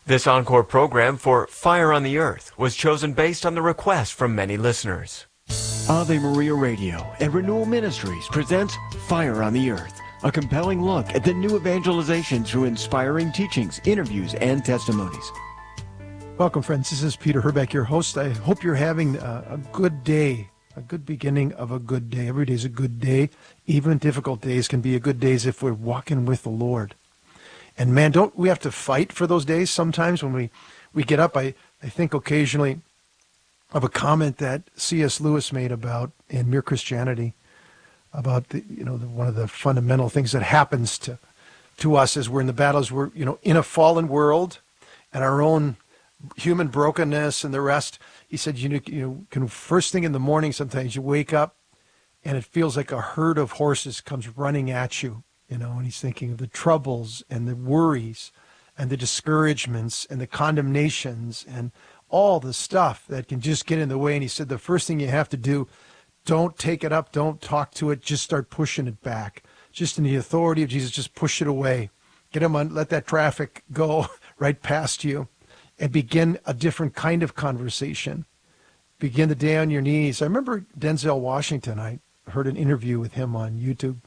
This encore program for Fire on the Earth was chosen based on the request from many listeners. Ave Maria Radio and Renewal Ministries presents Fire on the Earth, a compelling look at the new evangelization through inspiring teachings, interviews, and testimonies. Welcome, friends. This is Peter Herbeck, your host. I hope you're having a good day, a good beginning of a good day. Every day is a good day. Even difficult days can be a good days if we're walking with the Lord. And man, don't we have to fight for those days sometimes when we get up? I think occasionally of a comment that C.S. Lewis made about in Mere Christianity about one of the fundamental things that happens to us as we're in the battles. We're in a fallen world and our own human brokenness and the rest. He said you can first thing in the morning sometimes you wake up and it feels like a herd of horses comes running at you. And he's thinking of the troubles and the worries and the discouragements and the condemnations and all the stuff that can just get in the way. And he said, the first thing you have to do, don't take it up, don't talk to it, just start pushing it back. Just in the authority of Jesus, just push it away. Get him on, let that traffic go right past you and begin a different kind of conversation. Begin the day on your knees. I remember Denzel Washington, I heard an interview with him on YouTube.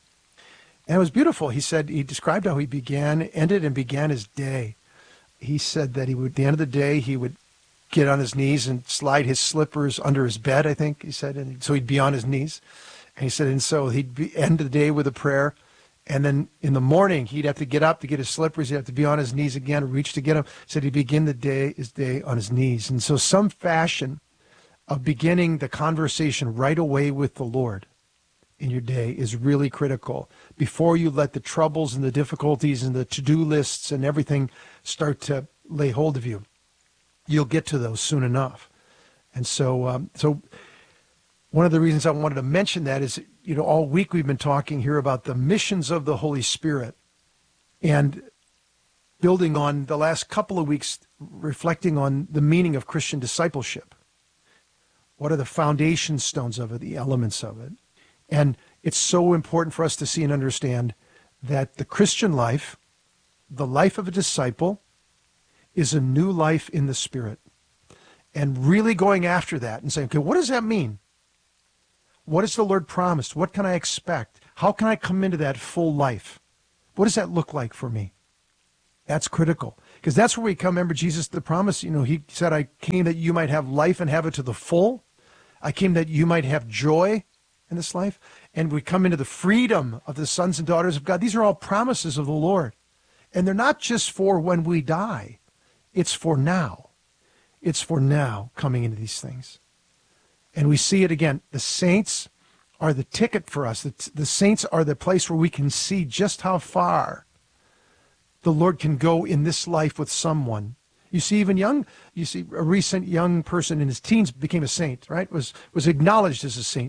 And it was beautiful. He said, he described how he ended and began his day. He said that at the end of the day, he would get on his knees and slide his slippers under his bed, I think he said. And so he'd be on his knees. And he said, and so he'd end the day with a prayer. And then in the morning, he'd have to get up to get his slippers. He'd have to be on his knees again, reach to get them. He said he'd begin his day on his knees. And so some fashion of beginning the conversation right away with the Lord in your day is really critical before you let the troubles and the difficulties and the to-do lists and everything start to lay hold of you. You'll get to those soon enough. And so one of the reasons I wanted to mention that is, all week we've been talking here about the missions of the Holy Spirit and building on the last couple of weeks, reflecting on the meaning of Christian discipleship. What are the foundation stones of it, the elements of it? And it's so important for us to see and understand that the Christian life, the life of a disciple, is a new life in the Spirit. And really going after that and saying, okay, what does that mean? What has the Lord promised? What can I expect? How can I come into that full life? What does that look like for me? That's critical. Because that's where we come. Remember Jesus, the promise, he said, I came that you might have life and have it to the full. I came that you might have joy in this life, and we come into the freedom of the sons and daughters of God. These are all promises of the Lord, and they're not just for when we die. It's for now. It's for now coming into these things. And we see it again. The saints are the ticket for us. The saints are the place where we can see just how far the Lord can go in this life with someone. You see a recent young person in his teens became a saint, right? Was acknowledged as a saint.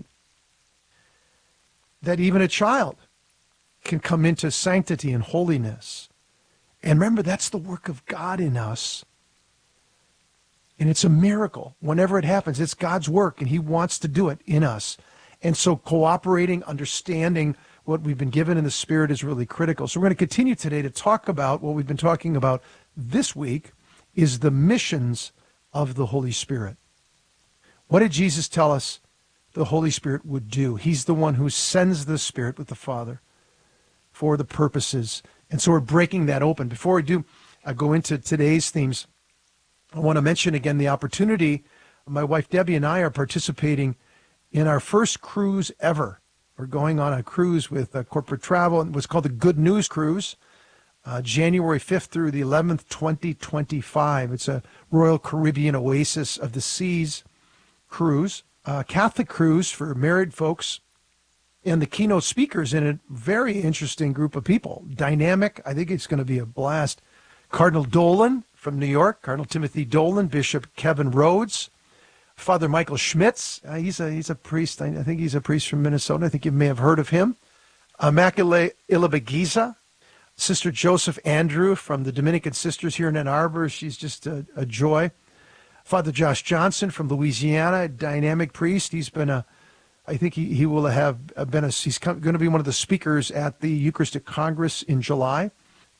That even a child can come into sanctity and holiness. And remember, that's the work of God in us. And it's a miracle. Whenever it happens, it's God's work, and he wants to do it in us. And so cooperating, understanding what we've been given in the Spirit is really critical. So we're going to continue today to talk about what we've been talking about this week is the missions of the Holy Spirit. What did Jesus tell us the Holy Spirit would do? He's the one who sends the Spirit with the Father for the purposes. And so we're breaking that open. Before we do, I go into today's themes. I want to mention again the opportunity. My wife Debbie and I are participating in our first cruise ever. We're going on a cruise with Corporate Travel, and what's called the Good News Cruise, January 5th through the 11th, 2025. It's a Royal Caribbean Oasis of the Seas cruise. Catholic cruise for married folks, and the keynote speakers in it, very interesting group of people. Dynamic. I think it's going to be a blast. Cardinal Dolan from New York, Cardinal Timothy Dolan, Bishop Kevin Rhodes, Father Michael Schmitz. He's a priest. I think he's a priest from Minnesota. I think you may have heard of him. Immaculate Ilibagiza, Sister Joseph Andrew from the Dominican Sisters here in Ann Arbor. She's just a joy. Father Josh Johnson from Louisiana, a dynamic priest. He's been I think he will have been he's going to be one of the speakers at the Eucharistic Congress in July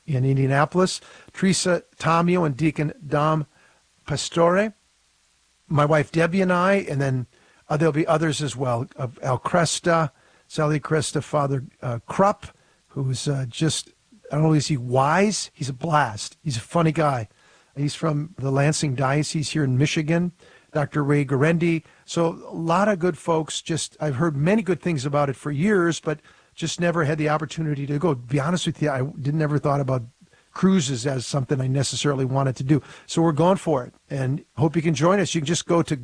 in Indianapolis, Teresa Tamio and Deacon Dom Pastore, my wife Debbie and I, and then there'll be others as well, of Al Cresta, Sally Cresta, Father Krupp, who's just, I don't know, is he wise? He's a blast. He's a funny guy. He's from the Lansing Diocese here in Michigan. Dr. Ray Garendi. So a lot of good folks. Just, I've heard many good things about it for years, but just never had the opportunity to go. To be honest with you, I never thought about cruises as something I necessarily wanted to do. So we're going for it, and hope you can join us. You can just go to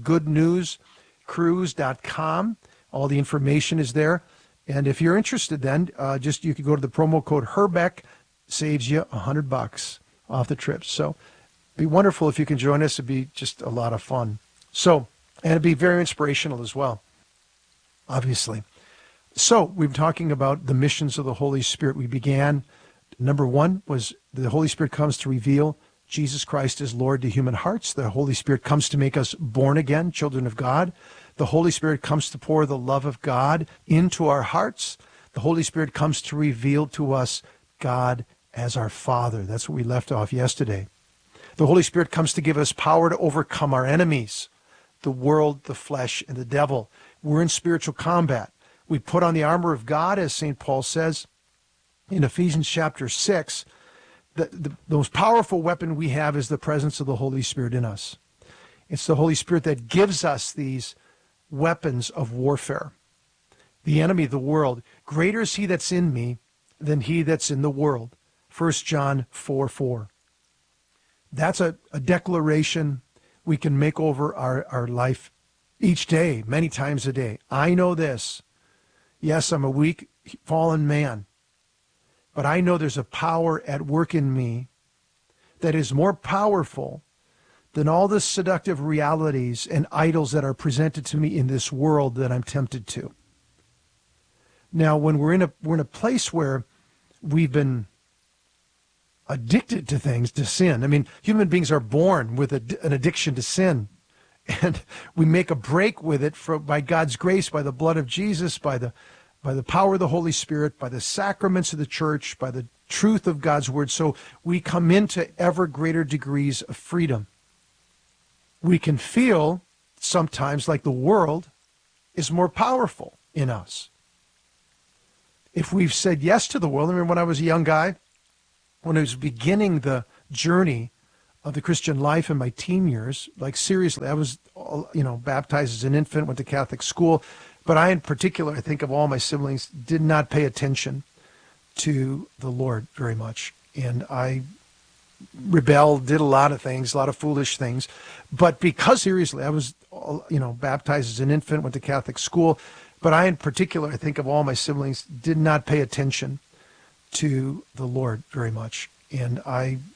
goodnewscruise.com. All the information is there. And if you're interested, then you can go to the promo code Herbeck, saves you $100 off the trip. So it'd be wonderful if you can join us. It'd be just a lot of fun. So, and it'd be very inspirational as well, obviously. So we've been talking about the missions of the Holy Spirit. We began, number one was the Holy Spirit comes to reveal Jesus Christ as Lord to human hearts. The Holy Spirit comes to make us born again, children of God. The Holy Spirit comes to pour the love of God into our hearts. The Holy Spirit comes to reveal to us God as our Father. That's what we left off yesterday. The Holy Spirit comes to give us power to overcome our enemies, the world, the flesh, and the devil. We're in spiritual combat. We put on the armor of God, as St. Paul says in Ephesians chapter 6. The most powerful weapon we have is the presence of the Holy Spirit in us. It's the Holy Spirit that gives us these weapons of warfare. The enemy, the world, greater is he that's in me than he that's in the world. 1 John 4:4. That's a declaration we can make over our life each day, many times a day. I know this. Yes, I'm a weak, fallen man, but I know there's a power at work in me that is more powerful than all the seductive realities and idols that are presented to me in this world that I'm tempted to. Now, when we're in a place where we've been addicted to things, to sin. I mean, human beings are born with an addiction to sin, and we make a break with it by God's grace, by the blood of Jesus, by the power of the Holy Spirit, by the sacraments of the church, by the truth of God's word. So we come into ever greater degrees of freedom. We can feel sometimes like the world is more powerful in us. If we've said yes to the world, I remember when I was a young guy, when I was beginning the journey of the Christian life in my teen years, like seriously, I was, baptized as an infant, went to Catholic school, but I in particular, I think of all my siblings, did not pay attention to the Lord very much. And I rebelled, did a lot of things, a lot of foolish things. But because seriously, I was, baptized as an infant, went to Catholic school, but I in particular, I think of all my siblings, did not pay attention to the Lord very much. And I